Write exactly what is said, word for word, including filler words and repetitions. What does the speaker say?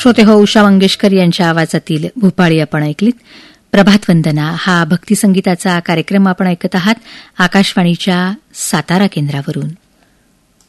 श्रोते हो, उषा मंगेशकर यांच्या आवाजातील भूपाळी आपण ऐकलीत. प्रभात वंदना हा भक्तिसंगीताचा कार्यक्रम आपण ऐकत आहात आकाशवाणीच्या सातारा केंद्रावरून.